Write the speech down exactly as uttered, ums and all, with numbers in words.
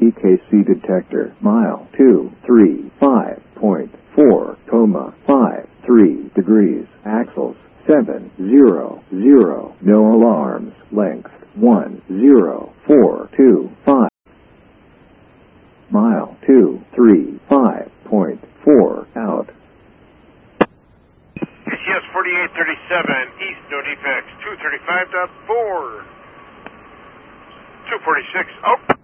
T K C detector. Mile two three five point four, coma five three degrees. Axles seven zero zero. No alarms. Length one zero four two five. Mile two three five point four out. Yes, forty-eight thirty-seven, east, no defects, two thirty-five point four. two forty-six, out.